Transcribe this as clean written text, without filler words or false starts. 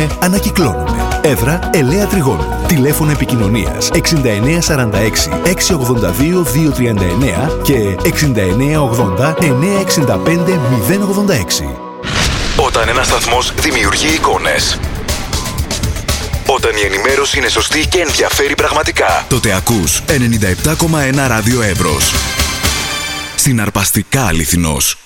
Ανακαίνουμε, ανακυκλώνουμε. Έδρα Ελαία Τριγώνου. Τηλέφωνο επικοινωνίας 6946 682 239 και 6980 965 086. Όταν ένας σταθμός δημιουργεί εικόνες, όταν η ενημέρωση είναι σωστή και ενδιαφέρει πραγματικά, τότε ακούς 97,1 ράδιο Εύρος. Συναρπαστικά αληθινός.